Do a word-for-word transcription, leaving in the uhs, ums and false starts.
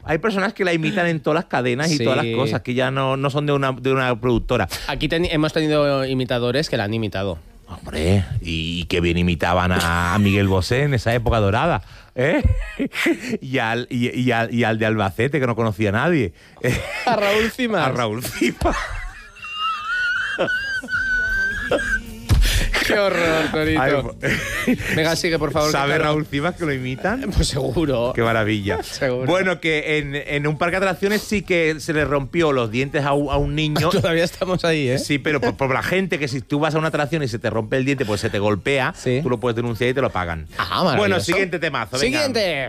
hay personas que la imitan en todas las cadenas y Sí. todas las cosas, que ya no, no son de una, de una productora. Aquí ten- hemos tenido imitadores que la han imitado. Hombre, y qué bien imitaban a, a Miguel Bosé en esa época dorada, ¿eh? Y al, y, y al, y al de Albacete, que no conocía a nadie. A Raúl Cimas. A Raúl Cimas. Qué horror, Torito. Ay, Venga, sigue, por favor. ¿Sabe que claro. Raúl Cimas que lo imitan? Pues seguro. Qué maravilla. Seguro. Bueno, que en, en un parque de atracciones sí que se le rompió los dientes a un, a un niño. Todavía estamos ahí, ¿eh? Sí, pero por, por la gente, que si tú vas a una atracción y se te rompe el diente, pues se te golpea, Sí. tú lo puedes denunciar y te lo pagan. Ah, maravilloso. Bueno, siguiente temazo. Venga. Siguiente.